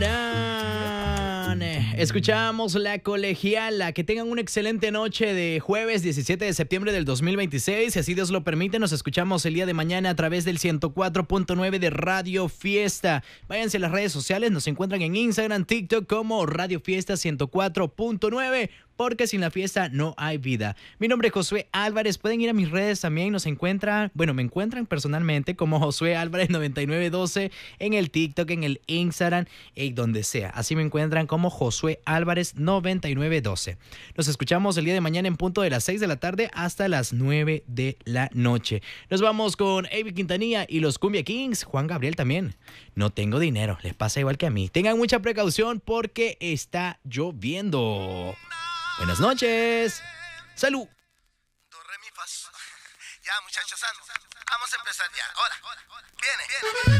Escuchamos La Colegiala. Que tengan una excelente noche de jueves 17 de septiembre del 2026. Si así Dios lo permite, nos escuchamos el día de mañana a través del 104.9 de Radio Fiesta. Váyanse a las redes sociales, nos encuentran en Instagram, TikTok como Radio Fiesta 104.9. Porque sin la fiesta no hay vida. Mi nombre es Josué Álvarez. Pueden ir a mis redes también. Nos encuentran, me encuentran personalmente como Josué Álvarez 9912 en el TikTok, en el Instagram y donde sea. Así me encuentran como Josué Álvarez 9912. Nos escuchamos el día de mañana en punto de las 6 de la tarde hasta las 9 de la noche. Nos vamos con Avi Quintanilla y los Cumbia Kings. Juan Gabriel también. No tengo dinero. Les pasa igual que a mí. Tengan mucha precaución porque está lloviendo. Buenas noches. Salud. Do, re, mi, fa, sol. Ya, muchachos, vamos a empezar ya. Ahora, viene.